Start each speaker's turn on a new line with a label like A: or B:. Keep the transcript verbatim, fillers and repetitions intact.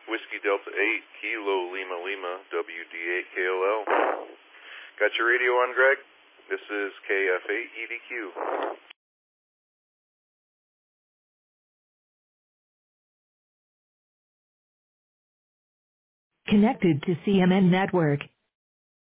A: Whiskey Delta eight, Kilo Lima Lima, W D eight K L L. Got your radio on, Greg? This is K F eight E D Q.
B: Connected to C M N Network.